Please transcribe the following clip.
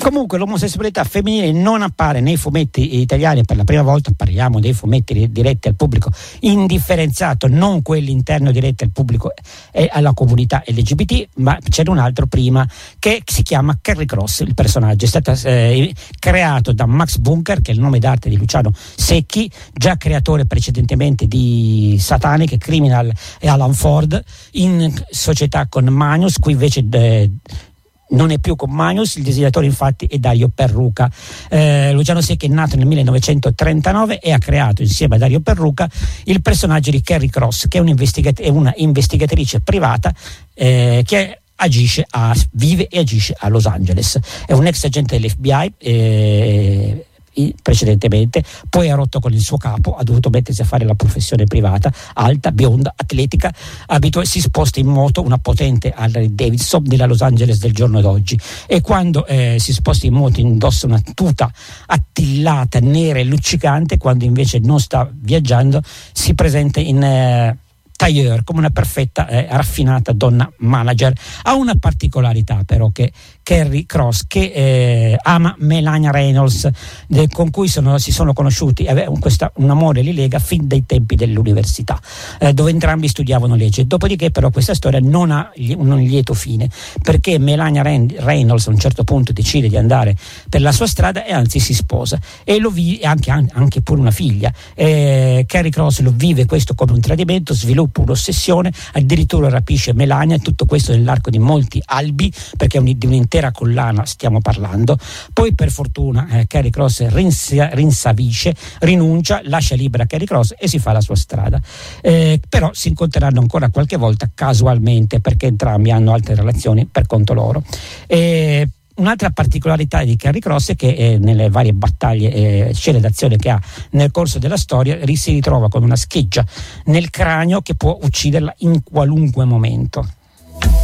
Comunque l'omosessualità femminile non appare nei fumetti italiani, per la prima volta parliamo dei fumetti diretti al pubblico indifferenziato, non quelli interno diretti al pubblico e alla comunità LGBT, ma c'era un altro prima che si chiama Carrie Cross. Il personaggio è stato creato da Max Bunker, che è il nome d'arte di Luciano Secchi, già creatore precedentemente di Satanic, Criminal e Alan Ford, in società con Magnus. Qui invece non è più con Magnus, il disegnatore infatti è Dario Perruca. Luciano Secchi è nato nel 1939 e ha creato insieme a Dario Perruca il personaggio di Carrie Cross, che è una investigatrice privata che vive e agisce a Los Angeles. È un ex agente dell'FBI precedentemente, poi ha rotto con il suo capo, ha dovuto mettersi a fare la professione privata, alta, bionda, atletica, si sposta in moto, una potente Harley Davidson della Los Angeles del giorno d'oggi, e quando si sposta in moto indossa una tuta attillata, nera e luccicante, quando invece non sta viaggiando si presenta in tailleur, come una perfetta raffinata donna manager. Ha una particolarità però, che Carrie Cross, che ama Melania Reynolds, con cui si sono conosciuti, un amore li lega fin dai tempi dell'università, dove entrambi studiavano legge. Dopodiché però questa storia non ha un lieto fine, perché Melania Reynolds a un certo punto decide di andare per la sua strada e anzi si sposa, e lo vive anche pure una figlia. Carrie Cross lo vive questo come un tradimento, sviluppa un'ossessione, addirittura rapisce Melania, tutto questo nell'arco di molti albi, perché di un'intera collana stiamo parlando. Poi per fortuna Carrie Cross rinsavisce, rinuncia, lascia libera Carrie Cross e si fa la sua strada, però si incontreranno ancora qualche volta casualmente, perché entrambi hanno altre relazioni per conto loro. Un'altra particolarità di Carrie Cross è che nelle varie battaglie, scene d'azione che ha nel corso della storia, si ritrova con una scheggia nel cranio che può ucciderla in qualunque momento.